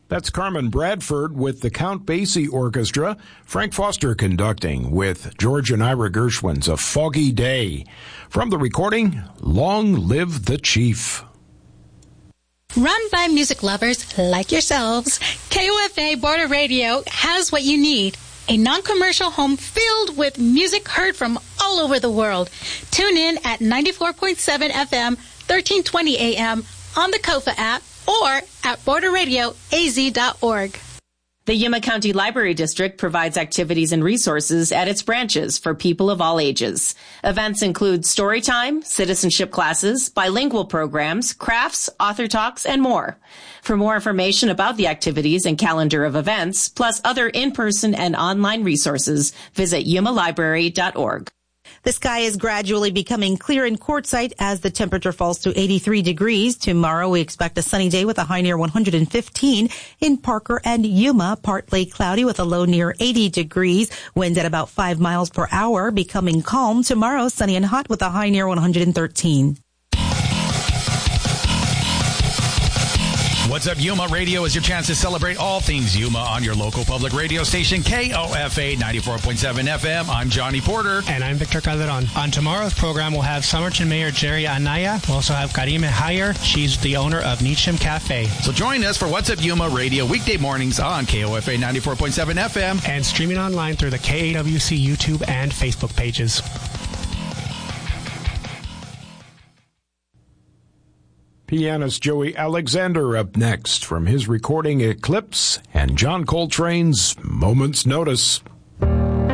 That's Carmen Bradford with the Count Basie Orchestra, Frank Foster conducting with George and Ira Gershwin's A Foggy Day. From the recording, Long Live the Chief. Run by music lovers like yourselves, KOFA Border Radio has what you need. A non-commercial home filled with music heard from all over the world. Tune in at 94.7 FM, 1320 AM on the KOFA app or at borderradioaz.org. The Yuma County Library District provides activities and resources at its branches for people of all ages. Events include story time, citizenship classes, bilingual programs, crafts, author talks, and more. For more information about the activities and calendar of events, plus other in-person and online resources, visit yumalibrary.org. The sky is gradually becoming clear in Quartzsite as the temperature falls to 83 degrees. Tomorrow we expect a sunny day with a high near 115. In Parker and Yuma, partly cloudy with a low near 80 degrees. Winds at about 5 miles per hour, becoming calm. Tomorrow sunny and hot with a high near 113. What's Up Yuma Radio is your chance to celebrate all things Yuma on your local public radio station, KOFA 94.7 FM. I'm Johnny Porter. And I'm Victor Calderon. On tomorrow's program, we'll have Somerton Mayor Jerry Anaya. We'll also have Karime Hayer. She's the owner of Nichim Cafe. So join us for What's Up Yuma Radio weekday mornings on KOFA 94.7 FM. And streaming online through the KAWC YouTube and Facebook pages. Pianist Joey Alexander up next from his recording Eclipse and John Coltrane's Moment's Notice.